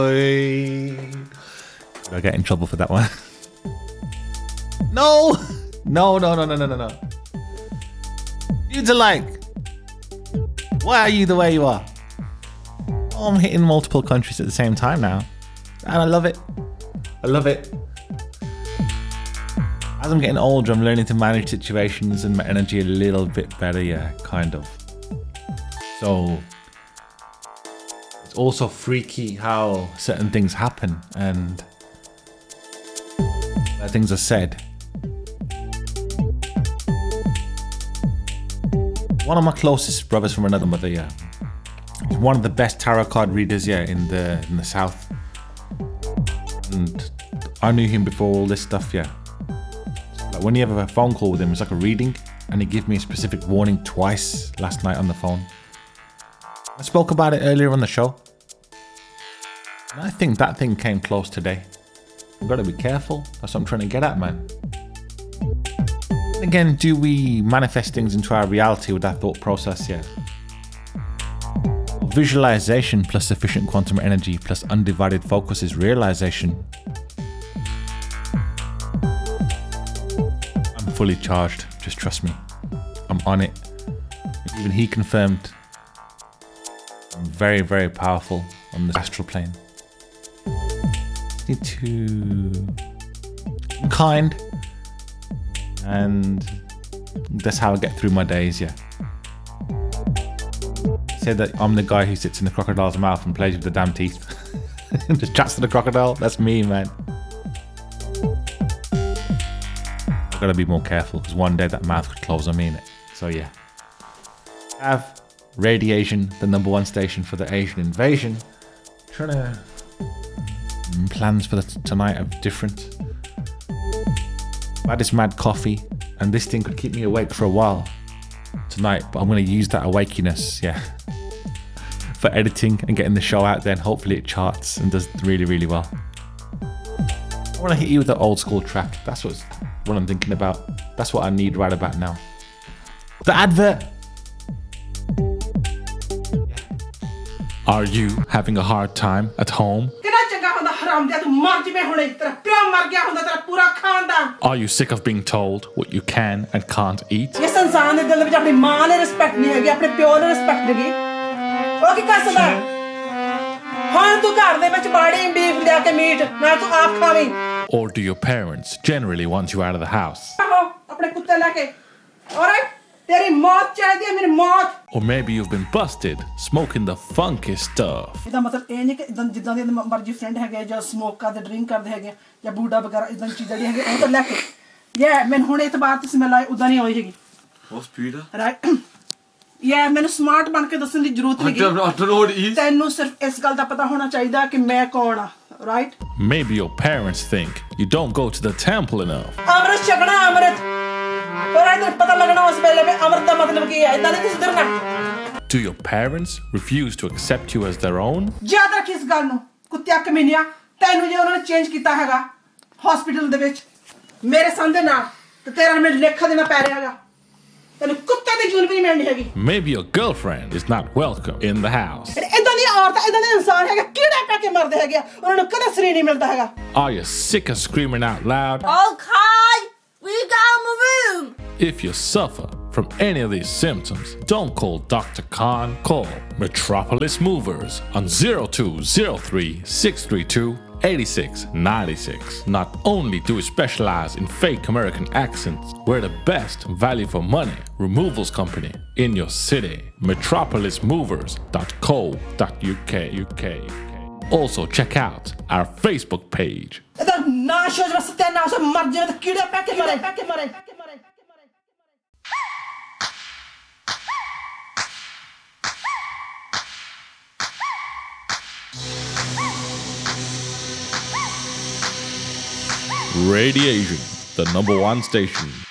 I get in trouble for that one. No. Dudes alike, why are you the way you are? Oh, I'm hitting multiple countries at the same time now, and I love it. As I'm getting older, I'm learning to manage situations and my energy a little bit better, yeah, kind of. So it's also freaky how certain things happen and things are said. One of my closest brothers from another mother, yeah. He's one of the best tarot card readers, yeah, in the South. And I knew him before all this stuff, yeah. Like when you have a phone call with him, it's like a reading, and he gave me a specific warning twice last night on the phone. I spoke about it earlier on the show. And I think that thing came close today. I've got to be careful. That's what I'm trying to get at, man. Again, do we manifest things into our reality with that thought process? Yeah. Visualization plus sufficient quantum energy plus undivided focus is realization. I'm fully charged. Just trust me. I'm on it. Even he confirmed I'm very, very powerful on the astral plane. Need to be kind. And that's how I get through my days, yeah. Say that I'm the guy who sits in the crocodile's mouth and plays with the damn teeth. And just chats to the crocodile. That's me, man. I've got to be more careful because one day that mouth could close on me, innit? So yeah. Have Radiation, the #1 station for the Asian invasion. Trying to... Plans for tonight are different. I had this mad coffee, and this thing could keep me awake for a while tonight, but I'm going to use that awakeness, yeah, for editing and getting the show out there, and hopefully it charts and does really, really well. I want to hit you with the old school track. That's what I'm thinking about. That's what I need right about now. The advert. Are you having a hard time at home? Are you sick of being told what you can and can't eat? Or do your parents generally want you out of the house? Or maybe you've been busted smoking the funky stuff. What's Peter? Right. Yeah, मैंने smart बन के दसने की जरूरत नहीं है. I don't know what it is. तैनू सिर्फ इस गल दा पता होना चाहिए कि मैं कौन आ, right? Maybe your parents think you don't go to the temple enough. अमृत छकना अमृत. और इधर पता लगना उस वेले में अमृत दा मतलब क्या है? इधर नहीं सुधरना. Do your parents refuse to accept you as their own? ज्यादा किस गल नू? कुत्तिया कमीनिया तैनू जो उन्होंने चेंज किया हैगा हॉस्पिटल दे विच मेरे संदे ना ते तेरा मैं लेखा देना पै रहा हैगा. Maybe your girlfriend is not welcome in the house. Are you sick of screaming out loud? Okay, we go in the room. If you suffer from any of these symptoms, don't call Dr. Khan. Call Metropolis Movers on 0203 632 8696. Not only do we specialize in fake American accents, we're the best value for money removals company in your city. metropolismovers.co.uk. Also check out our Facebook page. Radiation, the #1 station.